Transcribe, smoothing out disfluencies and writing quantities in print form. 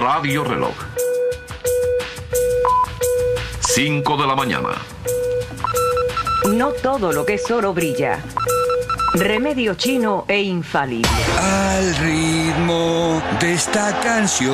Radio Reloj. 5 de la mañana. No todo lo que es oro brilla. Remedio chino e infalible. Al ritmo de esta canción